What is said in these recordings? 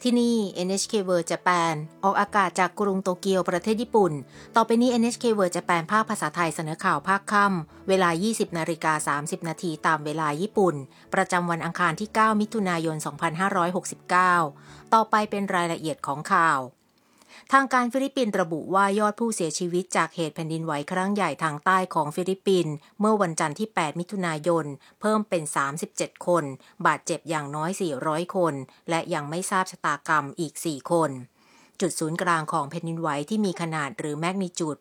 ที่นี่ NHK World Japan ออกอากาศจากกรุงโตเกียวประเทศญี่ปุ่นต่อไปนี้ NHK World Japan ภาคภาษาไทยเสนอข่าวภาคค่ำเวลา 20:30 น.ตามเวลาญี่ปุ่นประจำวันอังคารที่ 9 มิถุนายน 2569 ต่อไปเป็นรายละเอียดของข่าวทางการฟิลิปปินส์ระบุว่ายอดผู้เสียชีวิตจากเหตุแผ่นดินไหวครั้งใหญ่ทางใต้ของฟิลิปปินส์เมื่อวันจันทร์ที่ 8 มิถุนายนเพิ่มเป็น 37 คน บาดเจ็บอย่างน้อย 400 คน และยังไม่ทราบชะตากรรมอีก 4 คน จุดศูนย์กลางของแผ่นดินไหวที่มีขนาดหรือแมกนิจูด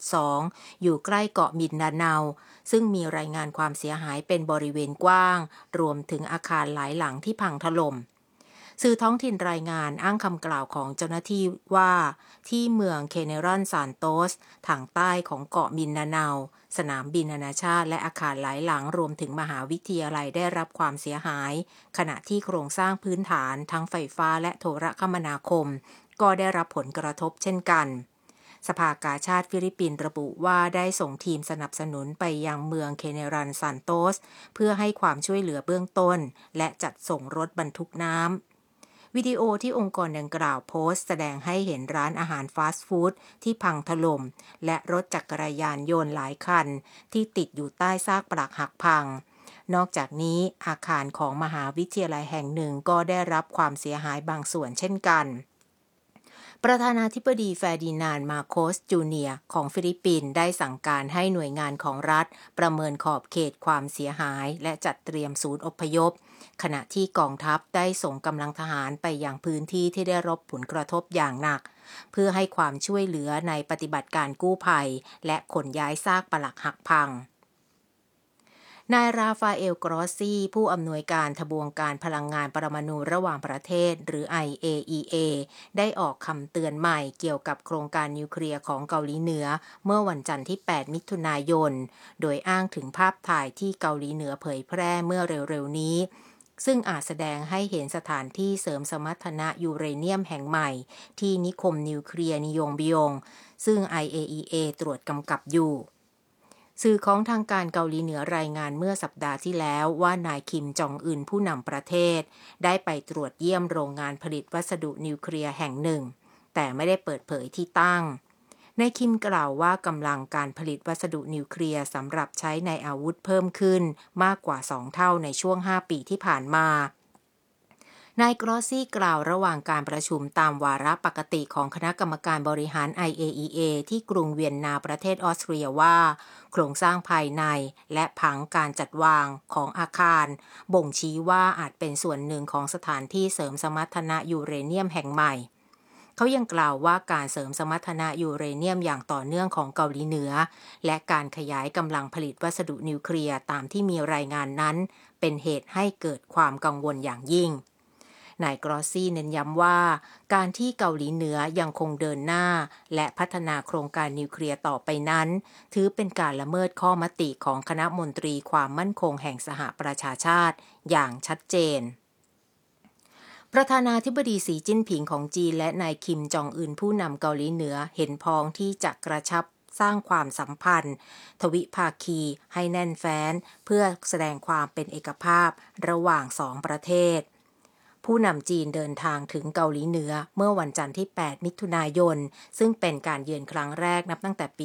8.2 อยู่ใกล้เกาะมินดาเนาซึ่งมีรายงานความเสียหายเป็นบริเวณกว้างรวมถึงอาคารหลายหลังที่พังถล่มสื่อท้องถิ่นรายงานอ้างคำกล่าวของเจ้าหน้าที่ว่าที่เมืองเคเนรอนซานโตสทางใต้ของเกาะมินดาเนาสนามบินนานาชาติและอาคารหลายหลังรวมถึงมหาวิทยาลัยได้รับความเสียหายขณะที่โครงสร้างพื้นฐานทั้งไฟฟ้าและโทรคมนาคมก็ได้รับผลกระทบเช่นกันสภากาชาดฟิลิปปินส์ระบุว่าได้ส่งทีมสนับสนุนไปยังเมืองเคเนรันซานโตสเพื่อให้ความช่วยเหลือเบื้องต้นและจัดส่งรถบรรทุกน้ำวิดีโอที่องค์กรดังกล่าวโพสต์แสดงให้เห็นร้านอาหารฟาสต์ฟู้ดที่พังถล่มและรถจักรยานยนต์หลายคันที่ติดอยู่ใต้ซากปรักหักพังนอกจากนี้อาคารของมหาวิทยาลัยแห่งหนึ่งก็ได้รับความเสียหายบางส่วนเช่นกันประธานาธิบดีเฟร์ดินานด์ มาโคส จูเนียร์ของฟิลิปปินส์ได้สั่งการให้หน่วยงานของรัฐประเมินขอบเขตความเสียหายและจัดเตรียมศูนย์อพยพขณะที่กองทัพได้ส่งกำลังทหารไปยังพื้นที่ที่ได้รับผลกระทบอย่างหนักเพื่อให้ความช่วยเหลือในปฏิบัติการกู้ภัยและขนย้ายซากปรักหักพังนายราฟาเอล กรอสซีผู้อำนวยการทบวงการพลังงานปรมาณูระหว่างประเทศหรือ IAEA ได้ออกคำเตือนใหม่เกี่ยวกับโครงการนิวเคลียร์ของเกาหลีเหนือเมื่อวันจันทร์ที่ 8 มิถุนายนโดยอ้างถึงภาพถ่ายที่เกาหลีเหนือเผยแพร่เมื่อเร็วๆนี้ซึ่งอาจแสดงให้เห็นสถานที่เสริมสมรรถนะยูเรเนียมแห่งใหม่ที่นิคมนิวเคลียร์นิยงบิยงซึ่ง IAEA ตรวจกำกับอยู่สื่อของทางการเกาหลีเหนือรายงานเมื่อสัปดาห์ที่แล้วว่านายคิมจองอึนผู้นำประเทศได้ไปตรวจเยี่ยมโรงงานผลิตวัสดุนิวเคลียร์แห่งหนึ่งแต่ไม่ได้เปิดเผยที่ตั้งนายคิมกล่าวว่ากำลังการผลิตวัสดุนิวเคลียร์สำหรับใช้ในอาวุธเพิ่มขึ้นมากกว่า2เท่าในช่วง5ปีที่ผ่านมานายกรอสซี่กล่าวระหว่างการประชุมตามวาระปกติของคณะกรรมการบริหาร IAEA ที่กรุงเวียนนาประเทศออสเตรียว่าโครงสร้างภายในและผังการจัดวางของอาคารบ่งชี้ว่าอาจเป็นส่วนหนึ่งของสถานที่เสริมสมรรถนะยูเรเนียมแห่งใหม่เขายังกล่าวว่าการเสริมสมรรถนะยูเรเนียมอย่างต่อเนื่องของเกาหลีเหนือและการขยายกำลังผลิตวัสดุนิวเคลียร์ตามที่มีรายงานนั้นเป็นเหตุให้เกิดความกังวลอย่างยิ่งนายกรอสซี่เน้นย้ำว่าการที่เกาหลีเหนือยังคงเดินหน้าและพัฒนาโครงการนิวเคลียร์ต่อไปนั้นถือเป็นการละเมิดข้อมติของคณะมนตรีความมั่นคงแห่งสหประชาชาติอย่างชัดเจนประธานาธิบดีสีจิ้นผิงของจีนและนายคิมจองอึนผู้นำเกาหลีเหนือเห็นพ้องที่จะกระชับสร้างความสัมพันธ์ทวิภาคีให้แน่นแฟ้นเพื่อแสดงความเป็นเอกภาพระหว่างสองประเทศผู้นำจีนเดินทางถึงเกาหลีเหนือเมื่อวันจันทร์ที่ 8 มิถุนายนซึ่งเป็นการเยือนครั้งแรกนับตั้งแต่ปี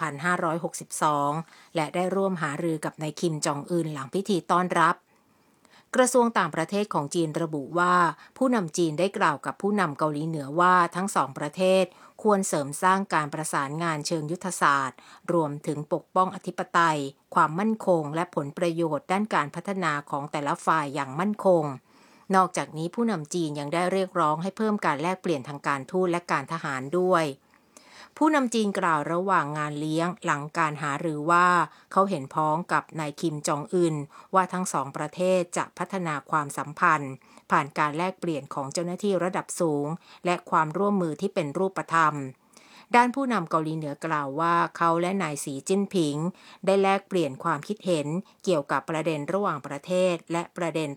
2562 และได้ร่วมหารือกับนายคิมจองอึนหลังพิธีต้อนรับกระทรวงต่างประเทศของจีนระบุว่าผู้นำจีนได้กล่าวกับผู้นำเกาหลีเหนือว่าทั้งสองประเทศควรเสริมสร้างการประสานงานเชิงยุทธศาสตร์รวมถึงปกป้องอธิปไตยความมั่นคงและผลประโยชน์ด้านการพัฒนาของแต่ละฝ่ายอย่างมั่นคงนอกจากนี้ผู้นำจีนยังได้เรียกร้องให้เพิ่มการแลกเปลี่ยนทางการทูตและการทหารด้วยผู้นำจีนกล่าวระหว่างงานเลี้ยงหลังการหารือว่าเขาเห็นพ้องกับนายคิมจองอึนว่าทั้งสองประเทศจะพัฒนาความสัมพันธ์ผ่านการแลกเปลี่ยนของเจ้าหน้าที่ระดับสูงและความร่วมมือที่เป็นรูปธรรมด้านผู้นำเกาหลีเหนือกล่าวว่าเขาและนายสีจิ้นผิงได้แลกเปลี่ยนความคิดเห็นเกี่ยวกับประเด็นระหว่างประเทศและประเด็น